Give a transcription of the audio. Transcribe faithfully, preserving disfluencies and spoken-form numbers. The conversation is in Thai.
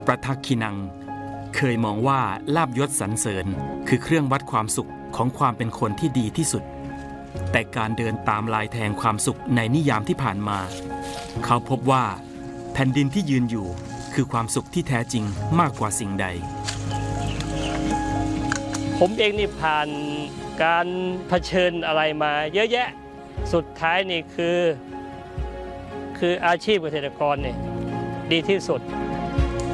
ประทักขินังเคยมองว่าลาภยศสรรเสริญคือเครื่องวัดความสุขของความเป็นคนที่ดีที่สุดแต่การเดินตามลายแทงความสุขในนิยามที่ผ่านมาเขาพบว่าแผ่นดินที่ยืนอยู่คือความสุขที่แท้จริงมากกว่าสิ่งใดผมเองนี่ผ่านการเผชิญอะไรมาเยอะแยะสุดท้ายนี่คือคืออาชีพเกษตรกรเนี่ยดีที่สุด